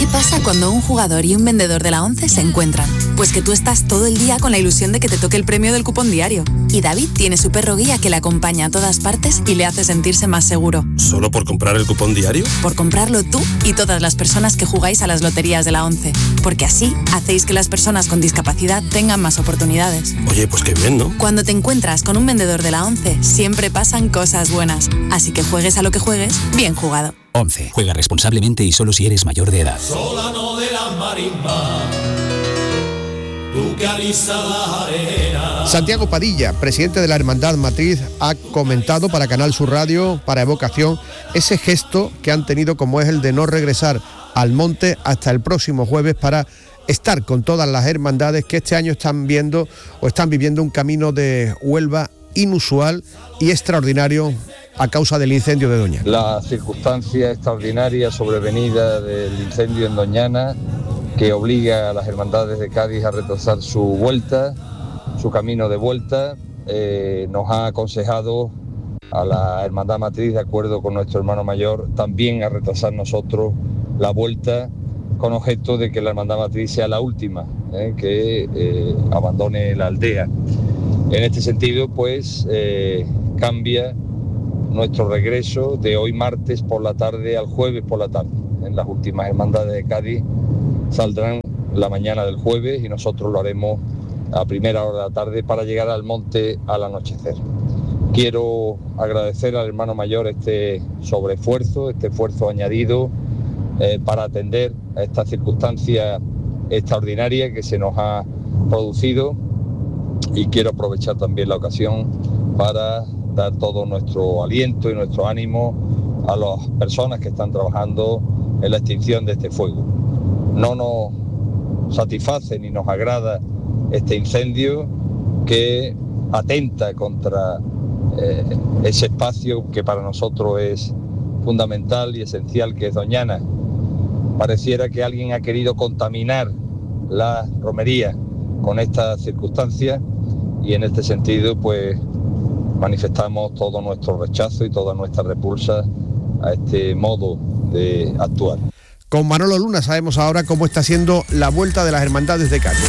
¿Qué pasa cuando un jugador y un vendedor de la ONCE se encuentran? Pues que tú estás todo el día con la ilusión de que te toque el premio del cupón diario. Y David tiene su perro guía que le acompaña a todas partes y le hace sentirse más seguro. ¿Solo por comprar el cupón diario? Por comprarlo tú y todas las personas que jugáis a las loterías de la ONCE. Porque así hacéis que las personas con discapacidad tengan más oportunidades. Oye, pues qué bien, ¿no? Cuando te encuentras con un vendedor de la ONCE, siempre pasan cosas buenas. Así que juegues a lo que juegues, bien jugado. ONCE. Juega responsablemente y solo si eres mayor de edad. Solano de la marimba, tú que alisas la arena. Santiago Padilla, presidente de la Hermandad Matriz, ha comentado para Canal Sur Radio, para Evocación, ese gesto que han tenido, como es el de no regresar al monte hasta el próximo jueves para estar con todas las hermandades que este año están viviendo un camino de Huelva inusual y extraordinario a causa del incendio de Doñana. La circunstancia extraordinaria sobrevenida del incendio en Doñana, que obliga a las hermandades de Cádiz a retrasar su vuelta, su camino de vuelta, nos ha aconsejado a la Hermandad Matriz, de acuerdo con nuestro hermano mayor, también a retrasar nosotros la vuelta, con objeto de que la Hermandad Matriz sea la última que abandone la aldea. En este sentido, pues, cambia nuestro regreso de hoy martes por la tarde al jueves por la tarde. En las últimas hermandades de Cádiz saldrán la mañana del jueves y nosotros lo haremos a primera hora de la tarde para llegar al monte al anochecer. Quiero agradecer al hermano mayor este sobreesfuerzo, este esfuerzo añadido para atender a esta circunstancia extraordinaria que se nos ha producido, y quiero aprovechar también la ocasión para dar todo nuestro aliento y nuestro ánimo a las personas que están trabajando en la extinción de este fuego. No nos satisface ni nos agrada este incendio que atenta contra ese espacio que para nosotros es fundamental y esencial, que es Doñana. Pareciera que alguien ha querido contaminar la romería con esta circunstancia, y en este sentido pues manifestamos todo nuestro rechazo y toda nuestra repulsa a este modo de actuar. Con Manolo Luna sabemos ahora cómo está siendo la vuelta de las hermandades de Cádiz.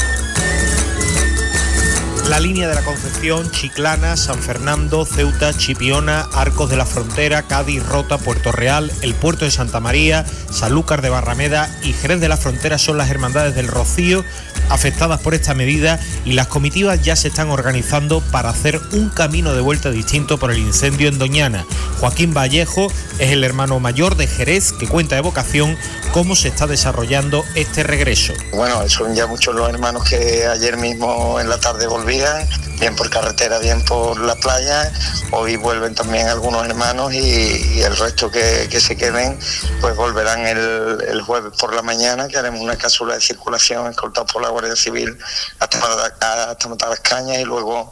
La línea de la Concepción, Chiclana, San Fernando, Ceuta, Chipiona, Arcos de la Frontera, Cádiz, Rota, Puerto Real, el Puerto de Santa María, Sanlúcar de Barrameda y Jerez de la Frontera son las hermandades del Rocío afectadas por esta medida, y las comitivas ya se están organizando para hacer un camino de vuelta distinto por el incendio en Doñana. Joaquín Vallejo es el hermano mayor de Jerez, que cuenta a Evocación cómo se está desarrollando este regreso. Bueno, son ya muchos los hermanos que ayer mismo en la tarde volvían, bien por carretera, bien por la playa. Hoy vuelven también algunos hermanos y el resto que se queden pues volverán el jueves por la mañana, que haremos una cápsula de circulación escoltada por la Guardia Civil hasta Matalascañas, y luego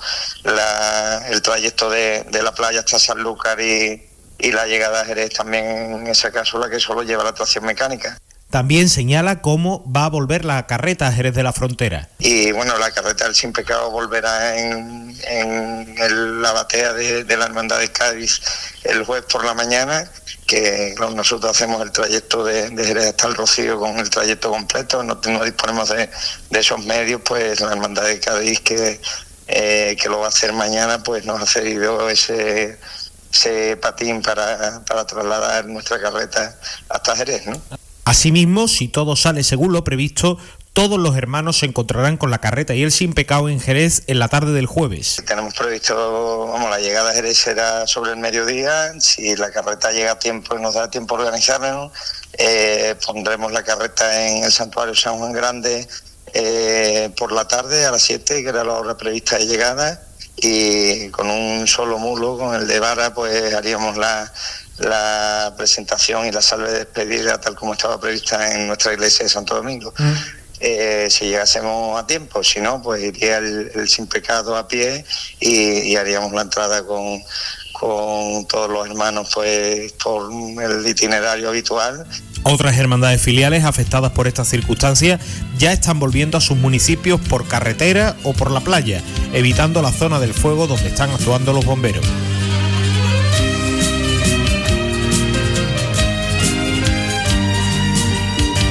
el trayecto de la playa hasta Sanlúcar y la llegada a Jerez también en esa cápsula, que solo lleva la tracción mecánica. También señala cómo va a volver la carreta a Jerez de la Frontera. Y bueno, la carreta del Sin Pecado volverá en la batea de la Hermandad de Cádiz el jueves por la mañana, que nosotros hacemos el trayecto de Jerez hasta el Rocío con el trayecto completo, no disponemos de esos medios, pues la Hermandad de Cádiz que lo va a hacer mañana, pues nos ha cedido ese patín para trasladar nuestra carreta hasta Jerez, ¿no? Asimismo, si todo sale según lo previsto, todos los hermanos se encontrarán con la carreta y el Sin Pecado en Jerez en la tarde del jueves. Tenemos previsto, la llegada a Jerez será sobre el mediodía. Si la carreta llega a tiempo y nos da tiempo a organizarnos, pondremos la carreta en el Santuario San Juan Grande por la tarde a las 7, que era la hora prevista de llegada, y con un solo mulo, con el de vara, pues haríamos la presentación y la salve de despedida tal como estaba prevista en nuestra iglesia de Santo Domingo. Si llegásemos a tiempo, si no, pues iría el Sin Pecado a pie y haríamos la entrada con todos los hermanos pues por el itinerario habitual. Otras hermandades filiales afectadas por estas circunstancias ya están volviendo a sus municipios por carretera o por la playa, evitando la zona del fuego donde están actuando los bomberos.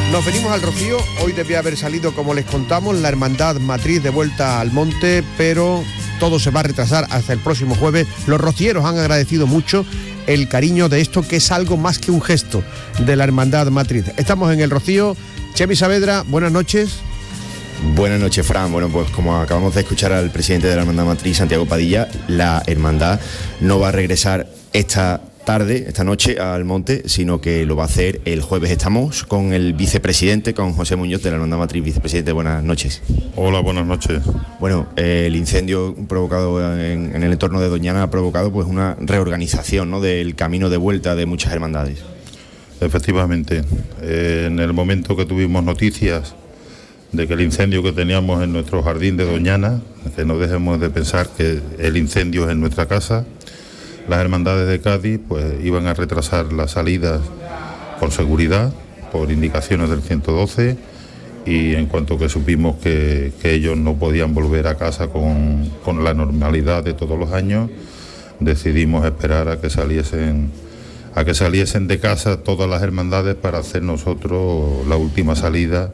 Nos venimos al Rocío. Hoy debía haber salido, como les contamos, la Hermandad Matriz de vuelta al monte, pero todo se va a retrasar hasta el próximo jueves. Los rocieros han agradecido mucho el cariño de esto, que es algo más que un gesto de la Hermandad Matriz. Estamos en el Rocío. Chemi Saavedra, buenas noches. Buenas noches, Fran. Bueno, pues como acabamos de escuchar al presidente de la Hermandad Matriz, Santiago Padilla, la hermandad no va a regresar esta noche al monte, sino que lo va a hacer el jueves. Estamos con el vicepresidente, con José Muñoz de la Hermandad Matriz. Vicepresidente, buenas noches. Hola, buenas noches. Bueno, el incendio provocado en el entorno de Doñana ha provocado pues una reorganización, ¿no?, del camino de vuelta de muchas hermandades. Efectivamente, en el momento que tuvimos noticias de que el incendio que teníamos en nuestro jardín de Doñana, que no dejemos de pensar que el incendio es en nuestra casa, las hermandades de Cádiz pues iban a retrasar las salidas por seguridad, por indicaciones del 112, y en cuanto que supimos que ellos no podían volver a casa con la normalidad de todos los años, decidimos esperar a que saliesen de casa todas las hermandades para hacer nosotros la última salida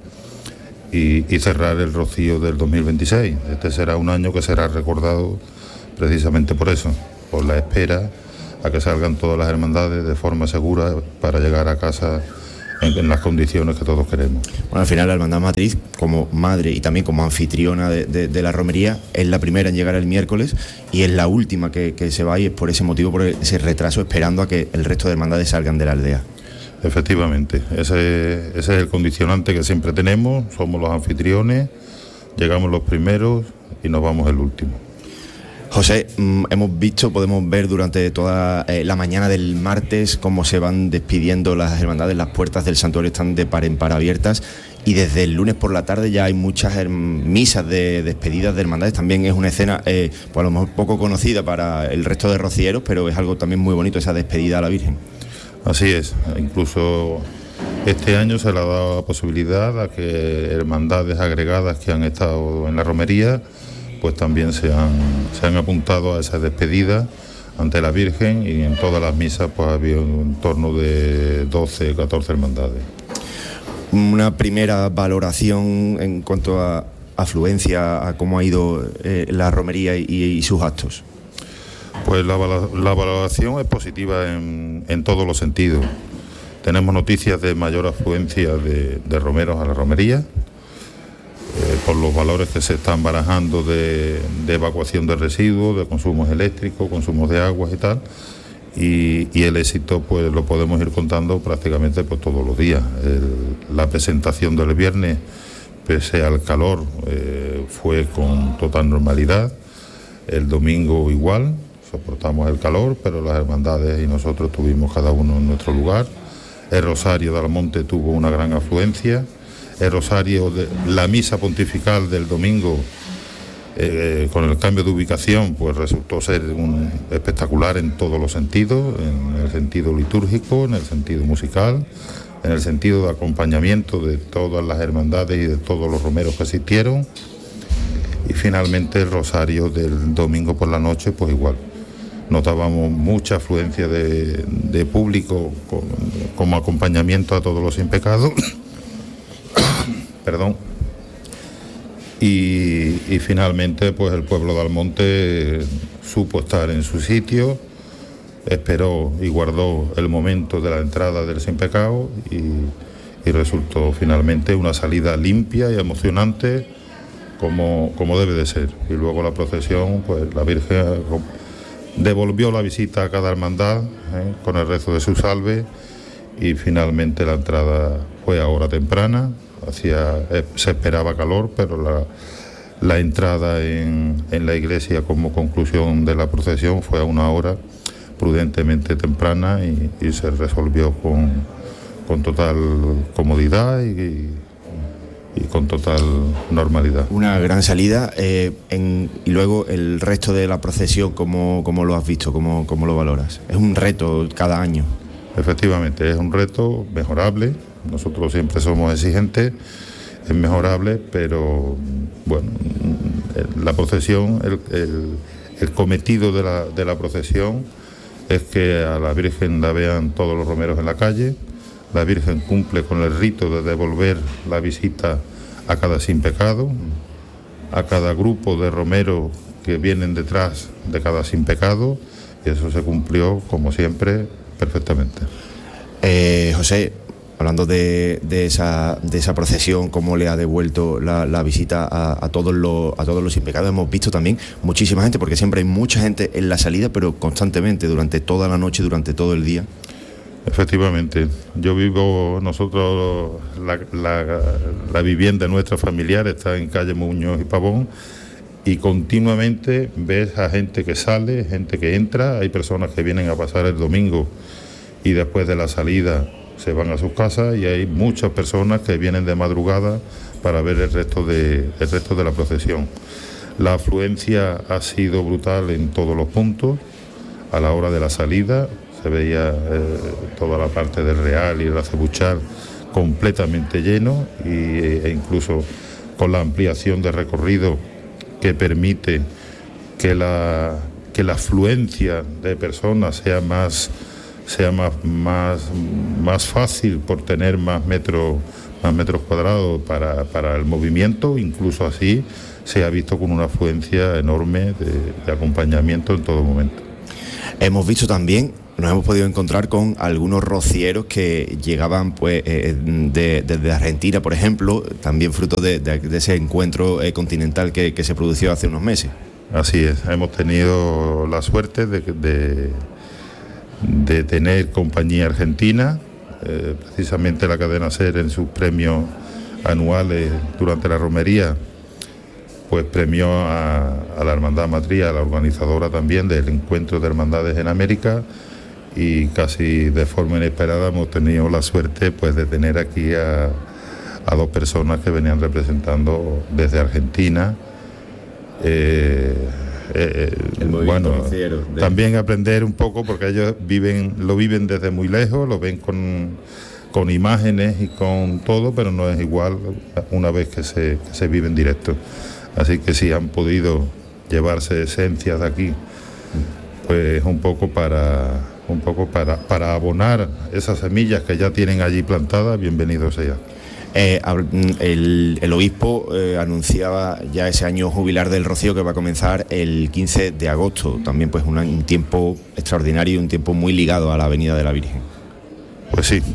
y cerrar el Rocío del 2026. Este será un año que será recordado precisamente por eso, por la espera a que salgan todas las hermandades de forma segura para llegar a casa en las condiciones que todos queremos. Bueno, al final la Hermandad Matriz, como madre y también como anfitriona de la romería, es la primera en llegar el miércoles y es la última que se va, y es por ese motivo, por ese retraso, esperando a que el resto de hermandades salgan de la aldea. Efectivamente, ese es el condicionante que siempre tenemos. Somos los anfitriones, llegamos los primeros y nos vamos el último. José, podemos ver durante toda la mañana del martes cómo se van despidiendo las hermandades. Las puertas del santuario están de par en par abiertas, y desde el lunes por la tarde ya hay muchas misas de despedidas de hermandades. También es una escena pues a lo mejor poco conocida para el resto de rocieros, pero es algo también muy bonito, esa despedida a la Virgen. Así es, incluso este año se le ha dado la posibilidad a que hermandades agregadas que han estado en la romería pues también se han apuntado a esa despedida ante la Virgen, y en todas las misas pues había en torno de 12, 14 hermandades. Una primera valoración en cuanto a afluencia, a cómo ha ido la romería y sus actos. Pues la valoración es positiva en todos los sentidos. Tenemos noticias de mayor afluencia de romeros a la romería, por los valores que se están barajando de evacuación de residuos, de consumos eléctricos, consumos de aguas y tal, y el éxito pues lo podemos ir contando prácticamente pues todos los días. La presentación del viernes, pese al calor, fue con total normalidad. El domingo igual, soportamos el calor, pero las hermandades y nosotros tuvimos cada uno en nuestro lugar. El Rosario de Almonte tuvo una gran afluencia. El Rosario, la misa pontifical del domingo, con el cambio de ubicación, pues resultó ser espectacular en todos los sentidos, en el sentido litúrgico, en el sentido musical, en el sentido de acompañamiento de todas las hermandades y de todos los romeros que asistieron. Y finalmente el Rosario del domingo por la noche, pues igual. Notábamos mucha afluencia de público como acompañamiento a todos los sin pecado. Perdón. Y finalmente pues el pueblo de Almonte supo estar en su sitio, esperó y guardó el momento de la entrada del sin pecado, y resultó finalmente una salida limpia y emocionante como debe de ser. Y luego la procesión, pues la Virgen devolvió la visita a cada hermandad con el rezo de su salve, y finalmente la entrada fue a hora temprana. Se esperaba calor, pero la entrada en la iglesia como conclusión de la procesión fue a una hora prudentemente temprana, y se resolvió con total comodidad y con total normalidad. Una gran salida. Y luego el resto de la procesión, ¿cómo lo has visto? ¿Cómo lo valoras? Es un reto cada año. Efectivamente, es un reto mejorable. Nosotros siempre somos exigentes, es mejorable, pero bueno, la procesión, el cometido de la procesión es que a la Virgen la vean todos los romeros en la calle, La Virgen cumple con el rito de devolver la visita a cada sin pecado, a cada grupo de romeros que vienen detrás de cada sin pecado, y eso se cumplió, como siempre, perfectamente. José, hablando de esa procesión, cómo le ha devuelto la visita a todos los sin pecado, hemos visto también muchísima gente, porque siempre hay mucha gente en la salida, pero constantemente, durante toda la noche, durante todo el día. Efectivamente, nosotros, la vivienda nuestra familiar está en calle Muñoz y Pavón, y continuamente ves a gente que sale, gente que entra, hay personas que vienen a pasar el domingo y después de la salida se van a sus casas, y hay muchas personas que vienen de madrugada para ver el resto de la procesión. La afluencia ha sido brutal en todos los puntos. A la hora de la salida se veía toda la parte del Real y el Acebuchal completamente lleno, e incluso con la ampliación de recorrido que permite que la afluencia de personas sea más fácil por tener más metros cuadrados para el movimiento. Incluso así se ha visto con una afluencia enorme de acompañamiento en todo momento. Hemos visto también, nos hemos podido encontrar con algunos rocieros que llegaban desde Argentina, por ejemplo, también fruto de ese encuentro continental que se produjo hace unos meses. Así es, hemos tenido la suerte de tener compañía argentina, precisamente la cadena SER en sus premios anuales durante la romería, pues premió a la Hermandad Matriz, a la organizadora también del Encuentro de Hermandades en América, y casi de forma inesperada hemos tenido la suerte pues de tener aquí a dos personas que venían representando desde Argentina. También aprender un poco, porque ellos lo viven desde muy lejos, lo ven con imágenes y con todo, pero no es igual una vez que se vive en directo. Así que sí han podido llevarse esencias de aquí, pues un poco para abonar esas semillas que ya tienen allí plantadas. Bienvenido sea. El obispo anunciaba ya ese año jubilar del Rocío, que va a comenzar el 15 de agosto. También pues un tiempo extraordinario y un tiempo muy ligado a la Avenida de la Virgen. Pues sí,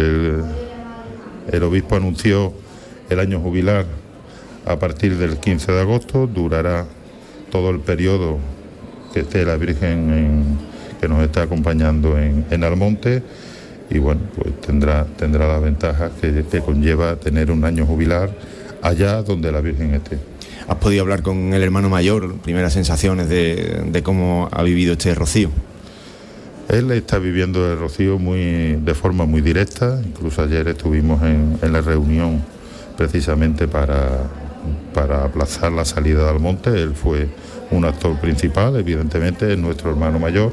el obispo anunció el año jubilar a partir del 15 de agosto. Durará todo el periodo que esté la Virgen que nos está acompañando en Almonte. Y bueno, pues tendrá las ventajas que conlleva tener un año jubilar allá donde la Virgen esté. ¿Has podido hablar con el hermano mayor? Primeras sensaciones de cómo ha vivido este rocío. Él está viviendo el rocío de forma muy directa. Incluso ayer estuvimos en la reunión precisamente para aplazar la salida de Almonte. Él fue un actor principal, evidentemente, es nuestro hermano mayor.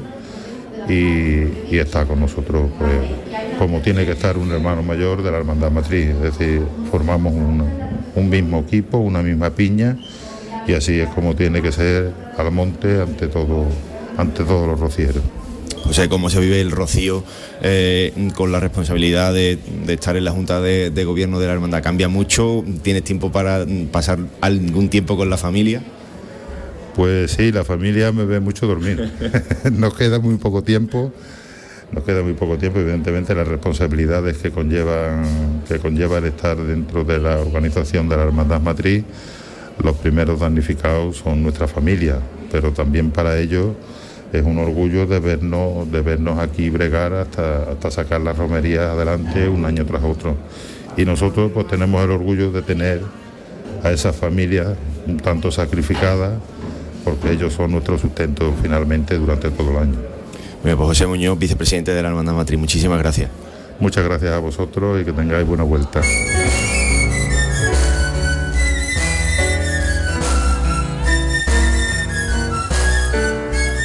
Y está con nosotros, pues, como tiene que estar un hermano mayor de la Hermandad Matriz, es decir, formamos un mismo equipo, una misma piña, y así es como tiene que ser Almonte ante todos los rocieros. O sea, cómo se vive el rocío con la responsabilidad de estar en la Junta de Gobierno de la Hermandad. ¿Cambia mucho? ¿Tienes tiempo para pasar algún tiempo con la familia? Pues sí, la familia me ve mucho dormir. Nos queda muy poco tiempo, evidentemente las responsabilidades que conlleva el estar dentro de la organización de la Hermandad Matriz. Los primeros damnificados son nuestra familia, pero también para ellos es un orgullo de vernos aquí bregar hasta sacar las romerías adelante un año tras otro. Y nosotros pues tenemos el orgullo de tener a esas familias un tanto sacrificadas, porque ellos son nuestro sustento finalmente durante todo el año. Bueno, pues José Muñoz, vicepresidente de la Hermandad Matriz, muchísimas gracias. Muchas gracias a vosotros y que tengáis buena vuelta.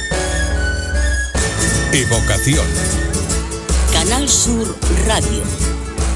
Evocación. Canal Sur Radio.